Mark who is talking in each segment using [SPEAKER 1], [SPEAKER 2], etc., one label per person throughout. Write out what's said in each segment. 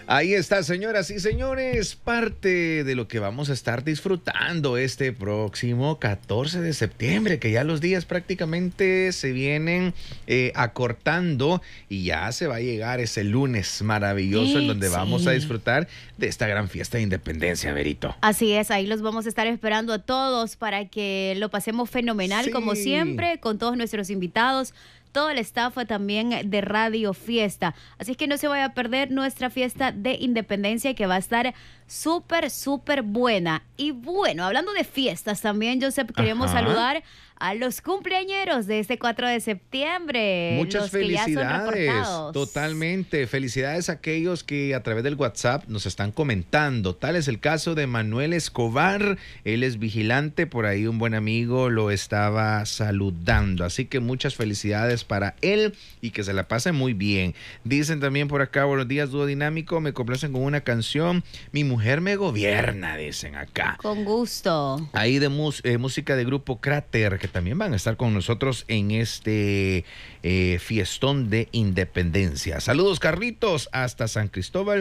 [SPEAKER 1] Ahí está, señoras y señores, parte de lo que vamos a estar disfrutando este próximo 14 de septiembre, que ya los días prácticamente se vienen acortando y ya se va a llegar ese lunes maravilloso en donde vamos a disfrutar de esta gran fiesta de independencia, Verito.
[SPEAKER 2] Así es, ahí los vamos a estar esperando a todos para que lo pasemos fenomenal, como siempre, con todos nuestros invitados, todo el staff también de Radio Fiesta. Así es que no se vaya a perder nuestra fiesta de independencia, que va a estar súper, súper buena. Y bueno, hablando de fiestas también, Joseph, queremos saludar a los cumpleañeros de este 4 de septiembre.
[SPEAKER 1] Muchas
[SPEAKER 2] los
[SPEAKER 1] felicidades,
[SPEAKER 2] que ya son reportados.
[SPEAKER 1] Totalmente. Felicidades a aquellos que a través del WhatsApp nos están comentando. Tal es el caso de Manuel Escobar. Él es vigilante, por ahí un buen amigo lo estaba saludando. Así que muchas felicidades para él y que se la pase muy bien. Dicen también por acá, buenos días, dúo dinámico. Me complacen con una canción. Mi mujer me gobierna, dicen acá.
[SPEAKER 2] Con gusto.
[SPEAKER 1] Ahí de música de grupo Cráter, que también van a estar con nosotros en este fiestón de independencia. Saludos, Carlitos, hasta San Cristóbal,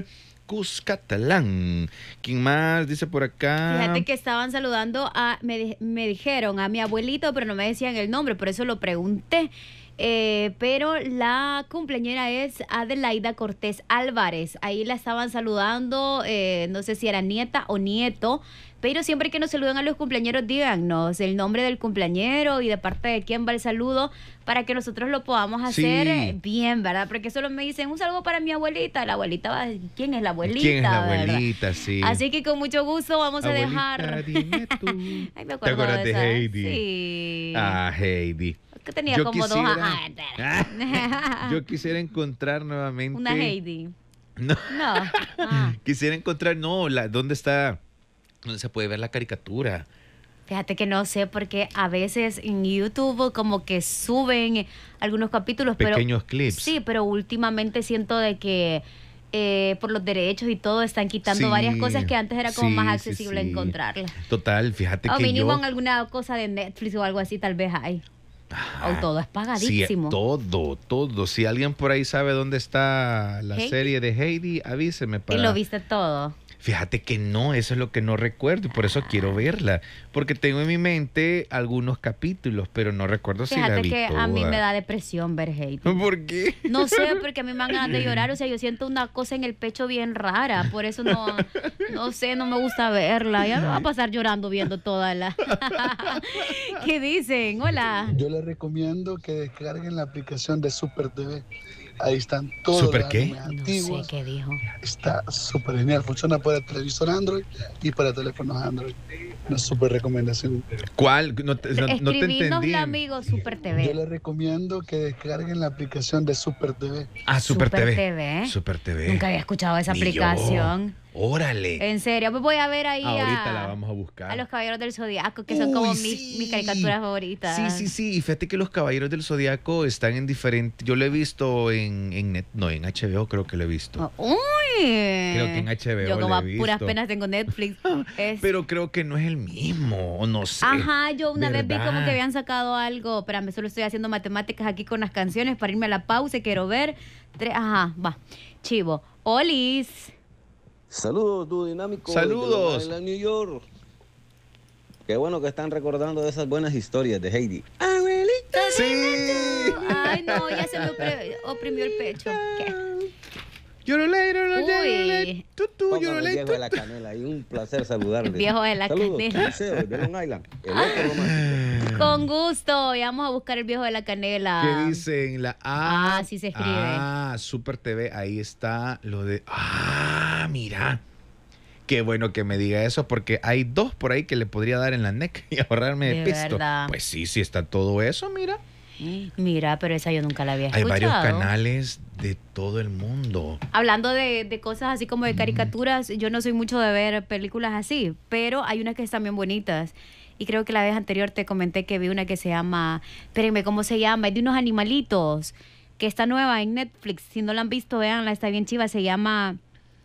[SPEAKER 1] Cuscatlán. ¿Quién más dice por acá?
[SPEAKER 2] Fíjate que estaban saludando me dijeron a mi abuelito, pero no me decían el nombre, por eso lo pregunté. Pero la cumpleañera es Adelaida Cortés Álvarez. Ahí la estaban saludando, no sé si era nieta o nieto, pero siempre que nos saludan a los cumpleañeros, díganos el nombre del cumpleañero y de parte de quién va el saludo, para que nosotros lo podamos hacer bien, ¿verdad? Porque solo me dicen un saludo para mi abuelita. La abuelita va, ¿quién es la abuelita?
[SPEAKER 1] ¿Quién es la abuelita? Sí.
[SPEAKER 2] Así que con mucho gusto vamos a dejar.
[SPEAKER 1] Dime tú.
[SPEAKER 2] Ay, me acuerdo.
[SPEAKER 1] ¿Te acuerdas de Heidi?
[SPEAKER 2] Sí.
[SPEAKER 1] Ah, Heidi.
[SPEAKER 2] Que tenía como
[SPEAKER 1] quisiera, 2 años. Yo quisiera encontrar nuevamente.
[SPEAKER 2] Una Heidi.
[SPEAKER 1] No.
[SPEAKER 2] No.
[SPEAKER 1] Quisiera encontrar, ¿dónde está? ¿Dónde se puede ver la caricatura?
[SPEAKER 2] Fíjate que no sé, porque a veces en YouTube como que suben algunos capítulos.
[SPEAKER 1] Pequeños clips.
[SPEAKER 2] Sí, pero últimamente siento de que por los derechos y todo están quitando varias cosas que antes era como más accesible encontrarlas.
[SPEAKER 1] Total, fíjate
[SPEAKER 2] o
[SPEAKER 1] que
[SPEAKER 2] mínimo en alguna cosa de Netflix o algo así tal vez hay. O todo es pagadísimo.
[SPEAKER 1] Sí, todo. Si alguien por ahí sabe dónde está la serie de Heidi, avíseme para...
[SPEAKER 2] ¿Y lo viste todo?
[SPEAKER 1] Fíjate que no, eso es lo que no recuerdo y por eso quiero verla, porque tengo en mi mente algunos capítulos, pero no recuerdo si la vi
[SPEAKER 2] Fíjate que
[SPEAKER 1] toda.
[SPEAKER 2] a mí me da depresión ver Heidi.
[SPEAKER 1] ¿Por qué?
[SPEAKER 2] No sé, porque a mí me dan ganas de llorar, o sea, yo siento una cosa en el pecho bien rara, por eso no sé, no me gusta verla, ya me va a pasar llorando viendo toda la... ¿Qué dicen? Hola.
[SPEAKER 3] Yo les recomiendo que descarguen la aplicación de Super TV. Ahí están todos
[SPEAKER 1] ¿Super
[SPEAKER 3] los
[SPEAKER 1] qué?
[SPEAKER 3] animes antiguos.
[SPEAKER 2] No sé qué dijo.
[SPEAKER 3] Está súper genial. Funciona para televisor Android y para teléfonos Android. Una súper recomendación.
[SPEAKER 1] ¿Cuál? No te entendí.
[SPEAKER 2] Amigo Super TV.
[SPEAKER 3] Yo les recomiendo que descarguen la aplicación de Super TV.
[SPEAKER 1] Ah, Super TV.
[SPEAKER 2] TV.
[SPEAKER 1] Super TV.
[SPEAKER 2] Nunca había escuchado esa aplicación.
[SPEAKER 1] Órale.
[SPEAKER 2] En serio, pues voy a ver ahí
[SPEAKER 1] ahorita la vamos a buscar.
[SPEAKER 2] A los Caballeros del Zodiaco, que son como mis caricaturas favoritas.
[SPEAKER 1] Sí. Y fíjate que los Caballeros del Zodiaco están en diferentes... Yo lo he visto en HBO creo que lo he visto.
[SPEAKER 2] ¡Uy!
[SPEAKER 1] Creo que en HBO
[SPEAKER 2] yo como
[SPEAKER 1] lo
[SPEAKER 2] a
[SPEAKER 1] he visto.
[SPEAKER 2] puras penas tengo Netflix.
[SPEAKER 1] Pero creo que no es el mismo, o no sé.
[SPEAKER 2] Ajá, yo una vez vi como que habían sacado algo. Espérame, solo estoy haciendo matemáticas aquí con las canciones para irme a la pausa. Quiero ver. Ajá, va. Chivo. Olis.
[SPEAKER 4] Saludos, dúo dinámico.
[SPEAKER 1] Saludos.
[SPEAKER 4] De New York. Qué bueno que están recordando de esas buenas historias de Heidi. ¡Abuelita!
[SPEAKER 1] ¡Sí!
[SPEAKER 2] Ay, no, ya se me oprimió el pecho. ¿Qué?
[SPEAKER 1] Llorolé.
[SPEAKER 4] Póngame el viejo de la canela y un placer saludarles.
[SPEAKER 2] El viejo de la canela.
[SPEAKER 4] Liceo, de Long Island, el otro romántico.
[SPEAKER 2] Con gusto, y vamos a buscar el viejo de la canela.
[SPEAKER 1] ¿Qué dicen? La A.
[SPEAKER 2] Sí se escribe.
[SPEAKER 1] Super TV, ahí está lo de... mira. Qué bueno que me diga eso, porque hay 2 por ahí que le podría dar en la neck y ahorrarme de pisto.
[SPEAKER 2] ¿Verdad?
[SPEAKER 1] Pues sí está todo eso, mira.
[SPEAKER 2] Mira, pero esa yo nunca la había escuchado.
[SPEAKER 1] Hay varios canales de todo el mundo.
[SPEAKER 2] Hablando de cosas así como de caricaturas, yo no soy mucho de ver películas así, pero hay unas que están bien bonitas. Y creo que la vez anterior te comenté que vi una que se llama, espérenme, ¿cómo se llama? Es de unos animalitos, que está nueva en Netflix. Si no la han visto, véanla, está bien chiva. Se llama...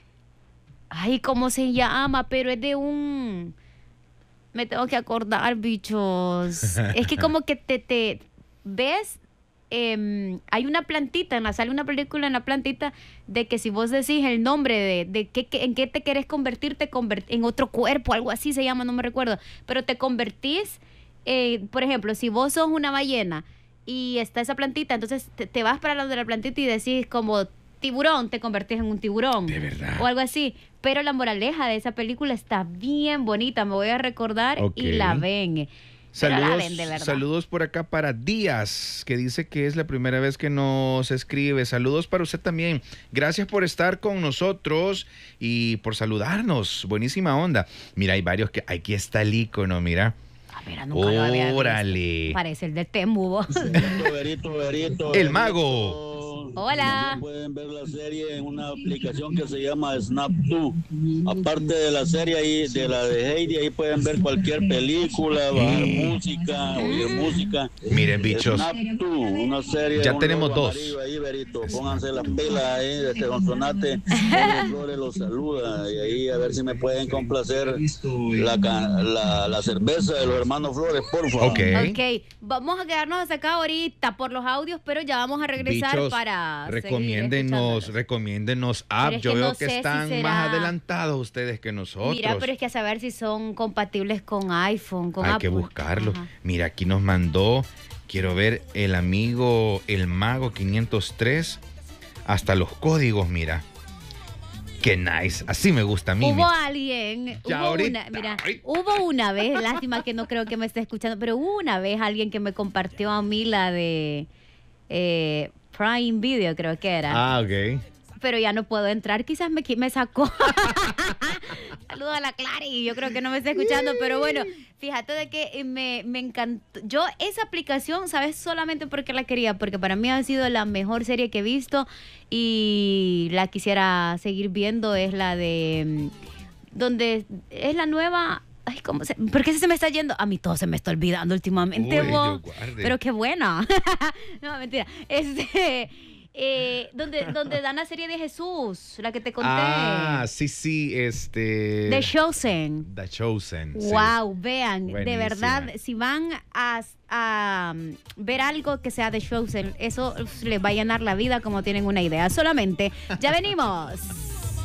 [SPEAKER 2] Ay, ¿cómo se llama? Pero es de un... Me tengo que acordar, bichos. Es que como que te ves hay una plantita, sale una película en la plantita de que si vos decís el nombre de en qué te querés convertirte en otro cuerpo, algo así se llama, no me recuerdo, pero te convertís, por ejemplo, si vos sos una ballena y está esa plantita, entonces te vas para la de la plantita y decís como tiburón, te convertís en un tiburón.
[SPEAKER 1] De verdad.
[SPEAKER 2] O algo así. Pero la moraleja de esa película está bien bonita, me voy a recordar y la ven.
[SPEAKER 1] Saludos por acá para Díaz, que dice que es la primera vez que nos escribe. Saludos para usted también. Gracias por estar con nosotros y por saludarnos. Buenísima onda. Mira, hay varios que... Aquí está el icono, mira.
[SPEAKER 2] Mira, nunca lo había visto.
[SPEAKER 1] Órale.
[SPEAKER 2] Parece el de Temubo.
[SPEAKER 1] El mago.
[SPEAKER 2] Hola.
[SPEAKER 5] También pueden ver la serie en una aplicación que se llama Snap2. Aparte de la serie ahí, de la de Heidi, ahí pueden ver cualquier película, bajar música, oír música.
[SPEAKER 1] Miren, bichos.
[SPEAKER 5] Snap2, una serie.
[SPEAKER 1] Ya tenemos dos.
[SPEAKER 5] Ahí, Berito. Pónganse las pilas ahí, desde Consonante. Flores los saluda. Y ahí a ver si me pueden complacer la cerveza de los hermanos Flores, por favor.
[SPEAKER 1] Ok.
[SPEAKER 2] Vamos a quedarnos hasta acá ahorita por los audios, pero ya vamos a regresar.
[SPEAKER 1] Bichos,
[SPEAKER 2] para
[SPEAKER 1] recomiéndenos app. Yo veo que están más adelantados ustedes que nosotros.
[SPEAKER 2] Mira, pero es que a saber si son compatibles con iPhone, con Apple.
[SPEAKER 1] Hay que buscarlo.
[SPEAKER 2] Ajá.
[SPEAKER 1] Mira, aquí nos mandó, quiero ver, el amigo, el mago 503, hasta los códigos, mira. Qué nice, así me gusta a mí.
[SPEAKER 2] Hubo alguien, hubo una vez, lástima que no creo que me esté escuchando, pero hubo una vez alguien que me compartió a mí la de Prime Video, creo que era.
[SPEAKER 1] Ah, ok.
[SPEAKER 2] Pero ya no puedo entrar, quizás me sacó. Saludos a la Clary, yo creo que no me está escuchando, pero bueno, fíjate de que me encantó. Yo esa aplicación, ¿sabes? Solamente porque la quería, porque para mí ha sido la mejor serie que he visto y la quisiera seguir viendo, es la de... donde es la nueva... Ay, ¿por qué se me está yendo? A mí todo se me está olvidando últimamente.
[SPEAKER 1] Uy,
[SPEAKER 2] pero qué buena. No, mentira. Donde dan la serie de Jesús, la que te conté.
[SPEAKER 1] Ah, sí, The
[SPEAKER 2] Chosen.
[SPEAKER 1] The Chosen.
[SPEAKER 2] Wow,
[SPEAKER 1] sí.
[SPEAKER 2] vean, buenísima. De verdad, si van a ver algo que sea The Chosen, eso les va a llenar la vida como tienen una idea. Solamente, ya venimos.